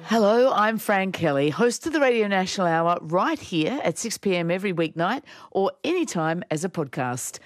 Hello, I'm Fran Kelly, host of the Radio National Hour right here at 6 p.m. every weeknight or anytime as a podcast.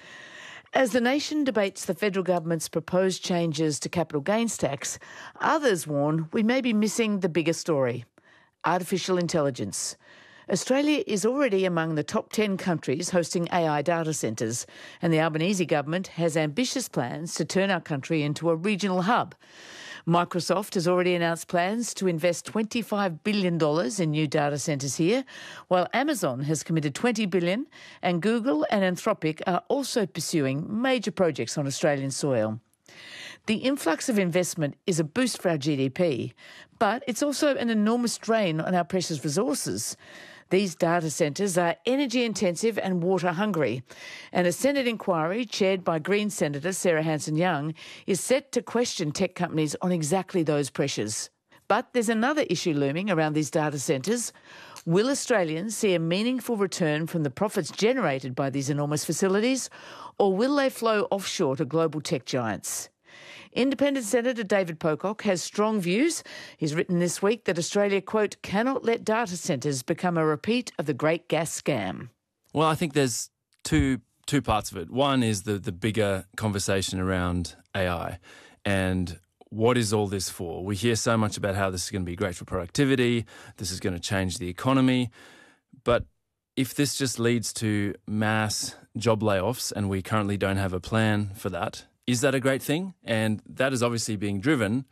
As the nation debates the federal government's proposed changes to capital gains tax, others warn we may be missing the bigger story: artificial intelligence. Australia is already among the top 10 countries hosting AI data centres, and the Albanese government has ambitious plans to turn our country into a regional hub. Microsoft has already announced plans to invest $25 billion in new data centres here, while Amazon has committed $20 billion, and Google and Anthropic are also pursuing major projects on Australian soil. The influx of investment is a boost for our GDP, but it's also an enormous drain on our precious resources. These data centres are energy intensive and water hungry, and a Senate inquiry chaired by Green Senator Sarah Hanson-Young is set to question tech companies on exactly those pressures. But there's another issue looming around these data centres. Will Australians see a meaningful return from the profits generated by these enormous facilities, or will they flow offshore to global tech giants? Independent Senator David Pocock has strong views. He's written this week that Australia, quote, cannot let data centres become a repeat of the Great Gas Scam. Well, I think there's two parts of it. One is the bigger conversation around AI and what is all this for? We hear so much about how this is going to be great for productivity, this is going to change the economy, but if this just leads to mass job layoffs and we currently don't have a plan for that, is that a great thing? And that is obviously being driven,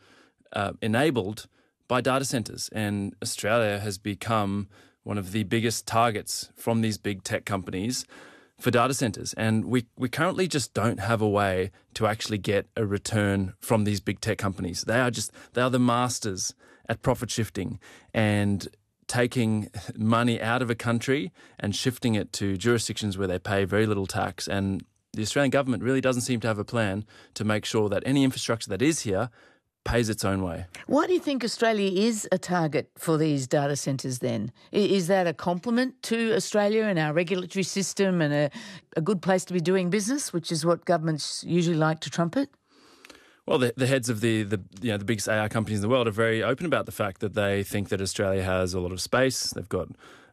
enabled by data centres. And Australia has become one of the biggest targets from these big tech companies for data centres. And we currently just don't have a way to actually get a return from these big tech companies. They are the masters at profit shifting and taking money out of a country and shifting it to jurisdictions where they pay very little tax. And the Australian government really doesn't seem to have a plan to make sure that any infrastructure that is here pays its own way. Why do you think Australia is a target for these data centres then? Is that a compliment to Australia and our regulatory system and a good place to be doing business, which is what governments usually like to trumpet? Well, the heads of the biggest AI companies in the world are very open about the fact that they think that Australia has a lot of space. They've got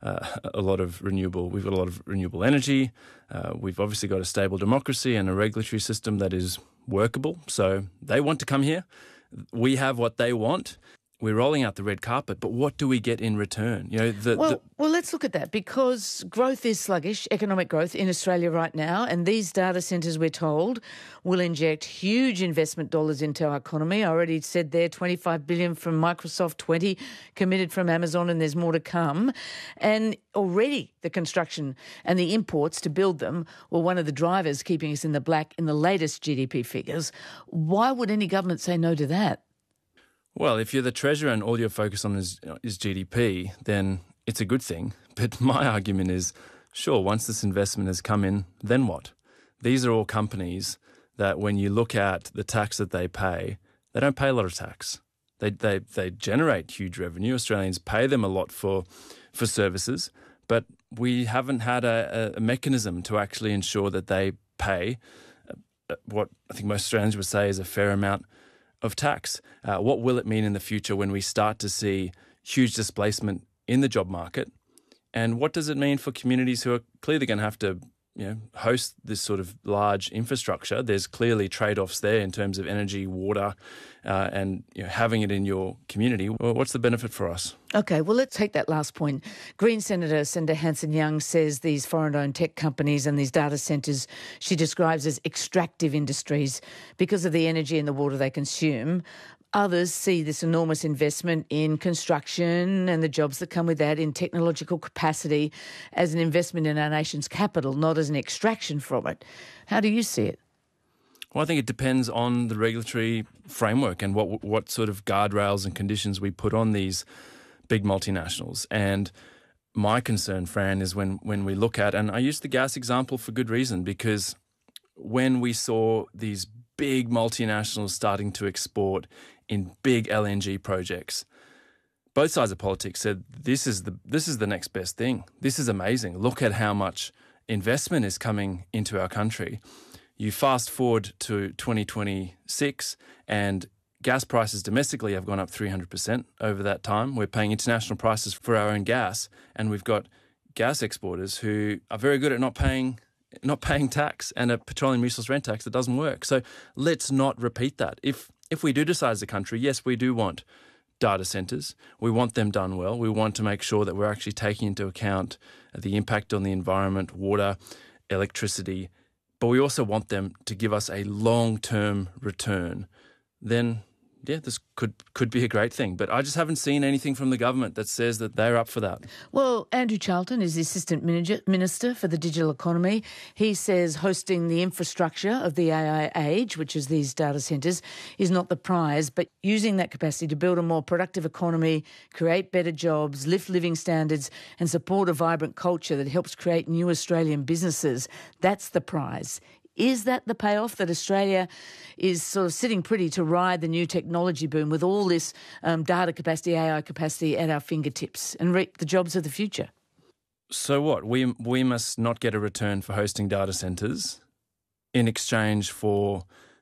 a lot of renewable. We've got a lot of renewable energy. We've obviously got a stable democracy and a regulatory system that is workable. So they want to come here. We have what they want. We're rolling out the red carpet, but what do we get in return? Well, let's look at that, because growth is sluggish, economic growth in Australia right now, and these data centres, we're told, will inject huge investment dollars into our economy. I already said there, $25 billion from Microsoft, $20 committed from Amazon, and there's more to come. And already the construction and the imports to build them were one of the drivers keeping us in the black in the latest GDP figures. Why would any government say no to that? Well, if you're the Treasurer and all you're focused on is GDP, then it's a good thing. But my argument is, sure, once this investment has come in, then what? These are all companies that when you look at the tax that they pay, they don't pay a lot of tax. They generate huge revenue. Australians pay them a lot for services, but we haven't had a mechanism to actually ensure that they pay what I think most Australians would say is a fair amount of tax. What will it mean in the future when we start to see huge displacement in the job market? And what does it mean for communities who are clearly going to have to host this sort of large infrastructure? There's clearly trade-offs there in terms of energy, water, and having it in your community. Well, what's the benefit for us? Okay, well, let's take that last point. Green Senator Hanson-Young says these foreign-owned tech companies and these data centres she describes as extractive industries because of the energy and the water they consume. Others see this enormous investment in construction and the jobs that come with that in technological capacity as an investment in our nation's capital, not as an extraction from it. How do you see it? Well, I think it depends on the regulatory framework and what sort of guardrails and conditions we put on these big multinationals. And my concern, Fran, is when we look at, and I use the gas example for good reason, because when we saw these big multinationals starting to export in big LNG projects, both sides of politics said this is the next best thing. This is amazing. Look at how much investment is coming into our country. You fast forward to 2026 and gas prices domestically have gone up 300% over that time. We're paying international prices for our own gas, and we've got gas exporters who are very good at not paying tax, and a petroleum resource rent tax that doesn't work. So let's not repeat that. If we do decide as a country, yes, we do want data centres. We want them done well. We want to make sure that we're actually taking into account the impact on the environment, water, electricity, but we also want them to give us a long-term return. Then, yeah, this could be a great thing. But I just haven't seen anything from the government that says that they're up for that. Well, Andrew Charlton is the Assistant Minister for the Digital Economy. He says hosting the infrastructure of the AI age, which is these data centres, is not the prize, but using that capacity to build a more productive economy, create better jobs, lift living standards and support a vibrant culture that helps create new Australian businesses. That's the prize. Is that the payoff, that Australia is sort of sitting pretty to ride the new technology boom with all this data capacity, AI capacity at our fingertips and reap the jobs of the future? So what? We must not get a return for hosting data centres in exchange for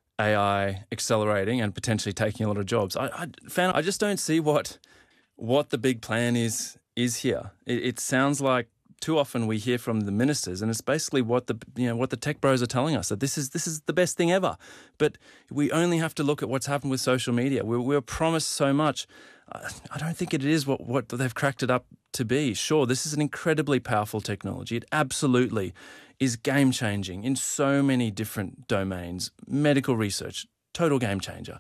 AI accelerating and potentially taking a lot of jobs. I just don't see what the big plan is here. It sounds like too often we hear from the ministers, and it's basically what the tech bros are telling us, that this is the best thing ever. But we only have to look at what's happened with social media. We were promised so much. I don't think it is what they've cracked it up to be. Sure, this is an incredibly powerful technology. It absolutely is game-changing in so many different domains. Medical research, total game changer.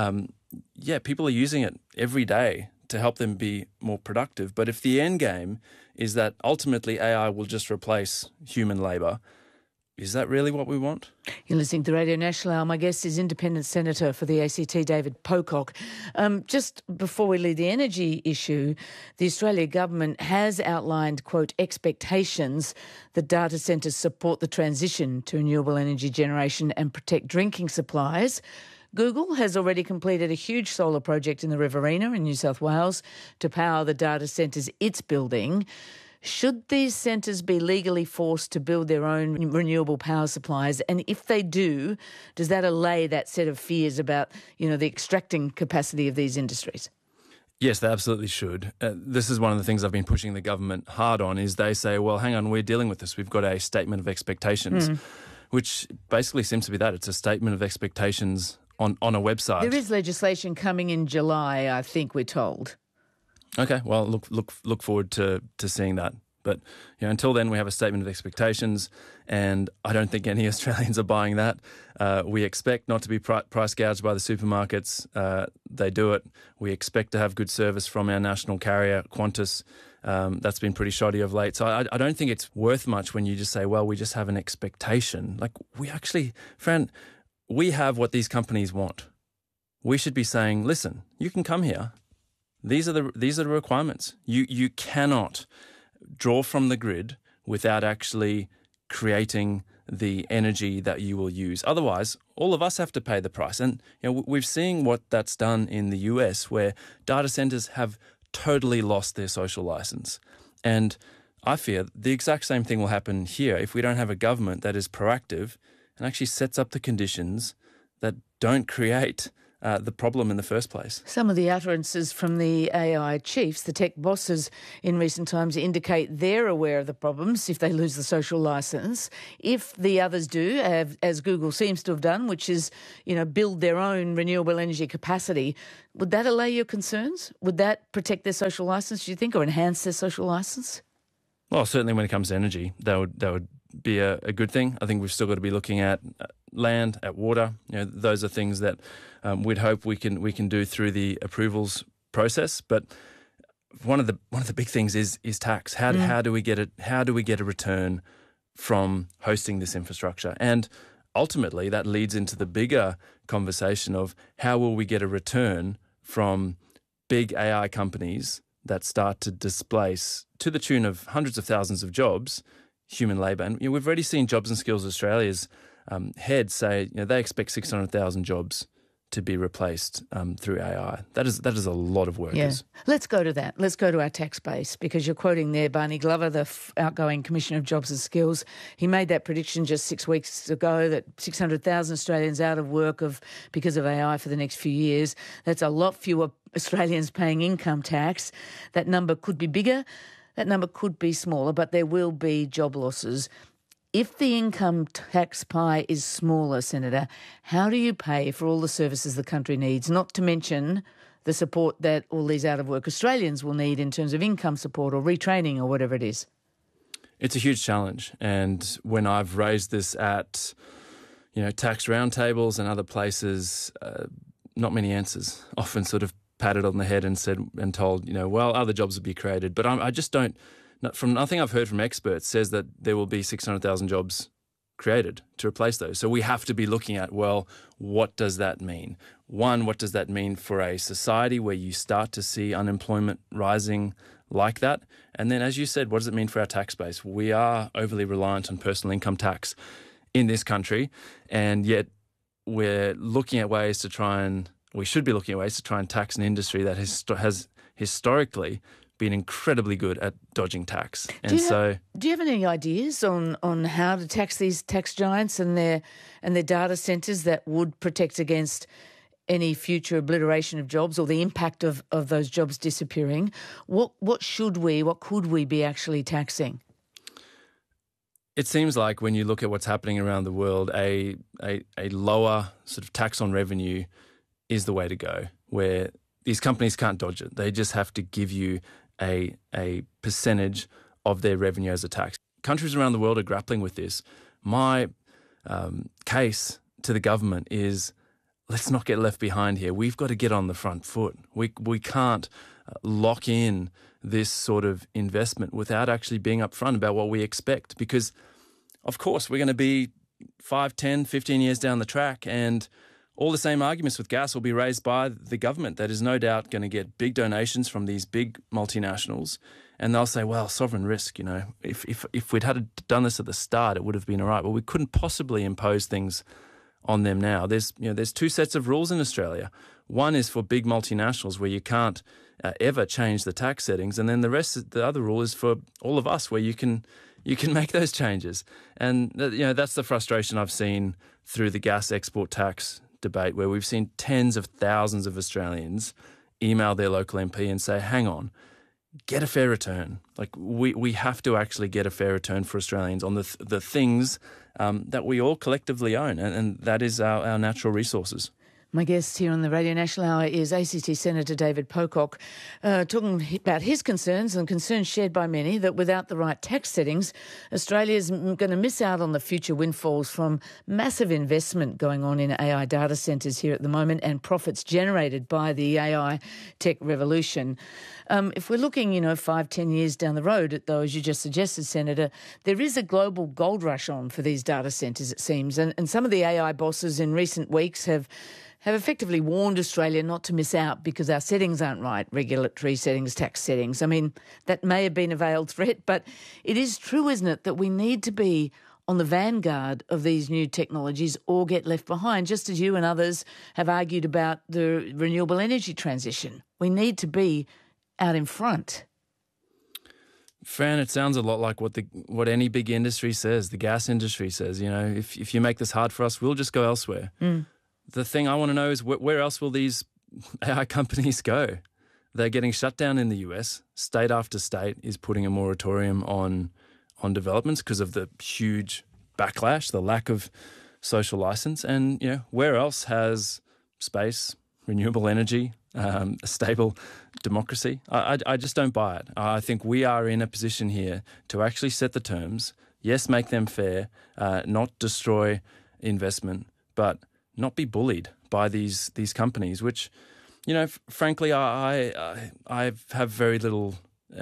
People are using it every day to help them be more productive. But if the end game is that ultimately AI will just replace human labour, is that really what we want? You're listening to Radio National Hour. My guest is Independent Senator for the ACT, David Pocock. Just before we leave the energy issue, the Australian government has outlined, quote, expectations that data centres support the transition to renewable energy generation and protect drinking supplies. Google has already completed a huge solar project in the Riverina in New South Wales to power the data centres it's building. Should these centres be legally forced to build their own renewable power supplies? And if they do, does that allay that set of fears about, the extracting capacity of these industries? Yes, they absolutely should. This is one of the things I've been pushing the government hard on, is they say, well, hang on, we're dealing with this. We've got a statement of expectations, which basically seems to be that. It's a statement of expectations on a website. There is legislation coming in July, I think we're told. Okay, well, look forward to seeing that. But until then, we have a statement of expectations, and I don't think any Australians are buying that. We expect not to be price gouged by the supermarkets. They do it. We expect to have good service from our national carrier, Qantas. That's been pretty shoddy of late. So I don't think it's worth much when you just say, well, we just have an expectation. Like, we actually, Fran, we have what these companies want. We should be saying, listen, you can come here. These are the requirements. You cannot draw from the grid without actually creating the energy that you will use. Otherwise, all of us have to pay the price. And we've seen what that's done in the US, where data centers have totally lost their social license. And I fear the exact same thing will happen here if we don't have a government that is proactive and actually sets up the conditions that don't create the problem in the first place. Some of the utterances from the AI chiefs, the tech bosses in recent times, indicate they're aware of the problems if they lose the social licence. If the others do, as Google seems to have done, which is, build their own renewable energy capacity, would that allay your concerns? Would that protect their social licence, do you think, or enhance their social licence? Well, certainly when it comes to energy, that would be a good thing. I think we've still got to be looking at land, at water. Those are things that we'd hope we can do through the approvals process. But one of the big things is tax. How do we get it? How do we get a return from hosting this infrastructure? And ultimately, that leads into the bigger conversation of how will we get a return from big AI companies that start to displace, to the tune of hundreds of thousands of jobs, human labour. And we've already seen Jobs and Skills Australia's head say they expect 600,000 jobs to be replaced through AI. That is a lot of workers. Yeah. Let's go to that. Let's go to our tax base, because you're quoting there Barney Glover, the outgoing Commissioner of Jobs and Skills. He made that prediction just 6 weeks ago that 600,000 Australians out of work because of AI for the next few years. That's a lot fewer Australians paying income tax. That number could be bigger. That number could be smaller, but there will be job losses. If the income tax pie is smaller, Senator, how do you pay for all the services the country needs, not to mention the support that all these out-of-work Australians will need in terms of income support or retraining or whatever it is? It's a huge challenge. And when I've raised this at, tax roundtables and other places, not many answers. Often sort of patted on the head and told, well, other jobs will be created. But I just don't. From nothing I've heard from experts says that there will be 600,000 jobs created to replace those. So we have to be looking at, well, what does that mean? One, what does that mean for a society where you start to see unemployment rising like that? And then, as you said, what does it mean for our tax base? We are overly reliant on personal income tax in this country, and yet we're looking at ways to we should be looking at ways to try and tax an industry that has historically been incredibly good at dodging tax. Do you have any ideas on how to tax these tax giants and their data centres that would protect against any future obliteration of jobs or the impact of those jobs disappearing? What could we be actually taxing? It seems like when you look at what's happening around the world, a lower sort of tax on revenue is the way to go, where these companies can't dodge it. They just have to give you a percentage of their revenue as a tax. Countries around the world are grappling with this. My case to the government is, let's not get left behind here. We've got to get on the front foot. We can't lock in this sort of investment without actually being upfront about what we expect, because, of course, we're going to be 5, 10, 15 years down the track, and all the same arguments with gas will be raised by the government that is no doubt going to get big donations from these big multinationals. And they'll say, well, sovereign risk, if we'd had done this at the start, it would have been all right. But we couldn't possibly impose things on them now. There's two sets of rules in Australia. One is for big multinationals where you can't ever change the tax settings. And then the other rule is for all of us where you can make those changes. And that's the frustration I've seen through the gas export tax debate, where we've seen tens of thousands of Australians email their local MP and say, hang on, get a fair return. Like we have to actually get a fair return for Australians on the things that we all collectively own, and that is our natural resources. My guest here on the Radio National Hour is ACT Senator David Pocock, talking about his concerns and concerns shared by many that without the right tax settings, Australia's going to miss out on the future windfalls from massive investment going on in AI data centres here at the moment and profits generated by the AI tech revolution. If we're looking, 5, 10 years down the road, though, as you just suggested, Senator, there is a global gold rush on for these data centres, it seems. And some of the AI bosses in recent weeks have effectively warned Australia not to miss out because our settings aren't right, regulatory settings, tax settings. I mean, that may have been a veiled threat, but it is true, isn't it, that we need to be on the vanguard of these new technologies or get left behind, just as you and others have argued about the renewable energy transition. We need to be out in front. Fran, it sounds a lot like what any big industry says, the gas industry says. If you make this hard for us, we'll just go elsewhere. The thing I want to know is where else will these AI companies go? They're getting shut down in the US. State after state is putting a moratorium on developments because of the huge backlash, the lack of social license. And, where else has space, renewable energy, a stable democracy? I just don't buy it. I think we are in a position here to actually set the terms. Yes, make them fair, not destroy investment, but not be bullied by these companies, which, frankly, I have very little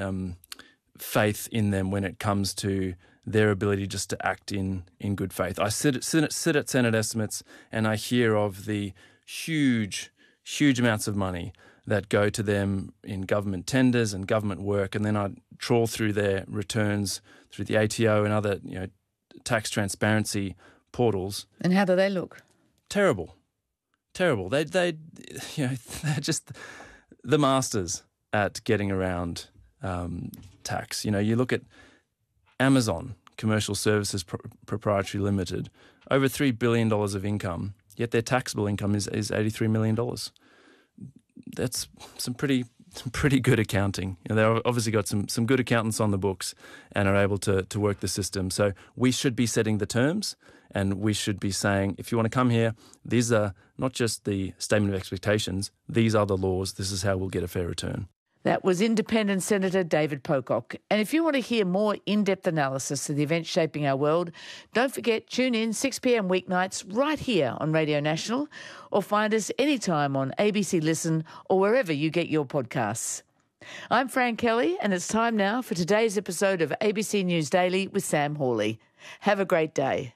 faith in them when it comes to their ability just to act in good faith. I sit at Senate estimates and I hear of the huge amounts of money that go to them in government tenders and government work, and then I trawl through their returns through the ATO and other tax transparency portals. And how do they look? Terrible. terrible. They're just the masters at getting around tax. You look at Amazon Commercial Services Proprietary Limited, over $3 billion of income, yet their taxable income is $83 million. That's some pretty good accounting. They've obviously got some good accountants on the books and are able to work the system. So we should be setting the terms, and we should be saying, if you want to come here, these are not just the statement of expectations, these are the laws, this is how we'll get a fair return. That was Independent Senator David Pocock. And if you want to hear more in-depth analysis of the events shaping our world, don't forget, tune in 6 p.m. weeknights right here on Radio National, or find us anytime on ABC Listen or wherever you get your podcasts. I'm Fran Kelly, and it's time now for today's episode of ABC News Daily with Sam Hawley. Have a great day.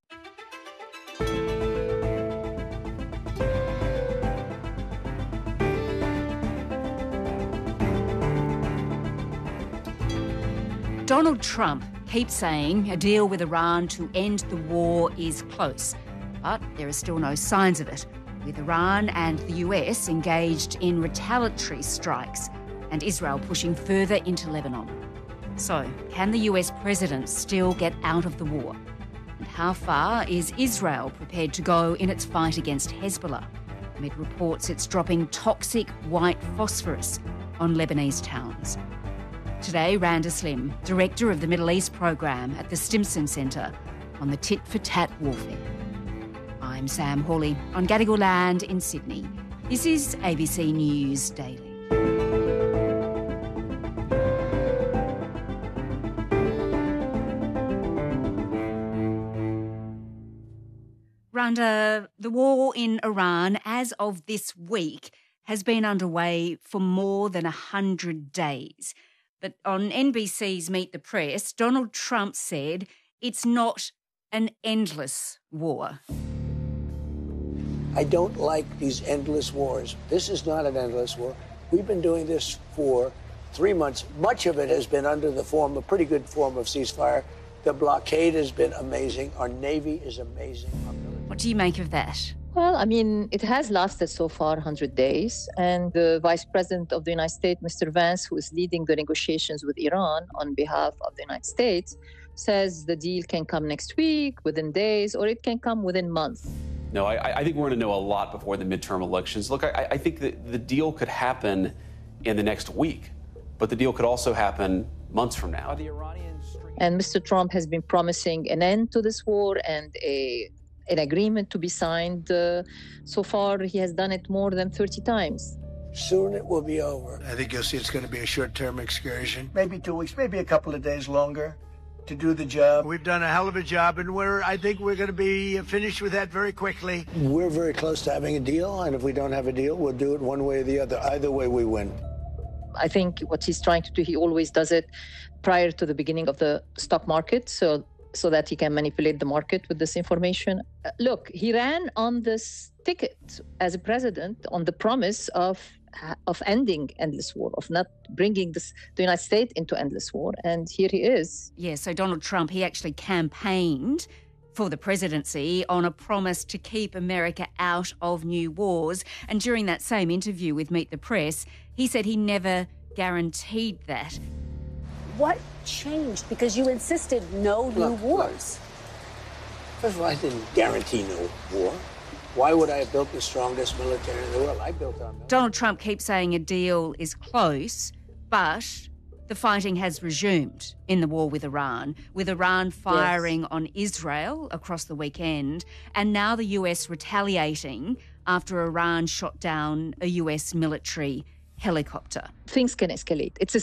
Donald Trump keeps saying a deal with Iran to end the war is close, but there are still no signs of it, with Iran and the US engaged in retaliatory strikes and Israel pushing further into Lebanon. So, can the US president still get out of the war? And how far is Israel prepared to go in its fight against Hezbollah, amid reports it's dropping toxic white phosphorus on Lebanese towns? Today, Randa Slim, Director of the Middle East Program at the Stimson Centre on the tit-for-tat warfare. I'm Sam Hawley on Gadigal land in Sydney. This is ABC News Daily. Randa, the war in Iran, as of this week, has been underway for more than 100 days. But on NBC's Meet the Press, Donald Trump said it's not an endless war. I don't like these endless wars. This is not an endless war. We've been doing this for 3 months. Much of it has been under the form, a pretty good form of ceasefire. The blockade has been amazing. Our Navy is amazing. What do you make of that? Well, I mean, it has lasted so far 100 days. And the Vice President of the United States, Mr. Vance, who is leading the negotiations with Iran on behalf of the United States, says the deal can come next week, within days, or it can come within months. No, I think we're going to know a lot before the midterm elections. Look, I think that the deal could happen in the next week, but the deal could also happen months from now. And Mr. Trump has been promising an end to this war and an agreement to be signed. So far, he has done it more than 30 times. Soon it will be over. I think you'll see it's going to be a short-term excursion. Maybe 2 weeks, maybe a couple of days longer to do the job. We've done a hell of a job, and I think we're going to be finished with that very quickly. We're very close to having a deal, and if we don't have a deal, we'll do it one way or the other. Either way, we win. I think what he's trying to do, he always does it prior to the beginning of the stock market, so that he can manipulate the market with this information. Look, he ran on this ticket as a president on the promise of ending endless war, of not bringing the United States into endless war. And here he is. Yeah, so Donald Trump, he actually campaigned for the presidency on a promise to keep America out of new wars. And during that same interview with Meet the Press, he said he never guaranteed that. What changed? Because you insisted no new wars. First of all, I didn't guarantee no war. Why would I have built the strongest military in the world? I built our military. Donald Trump keeps saying a deal is close, but the fighting has resumed in the war with Iran firing on Israel across the weekend, and now the US retaliating after Iran shot down a US military helicopter. Things can escalate. It's a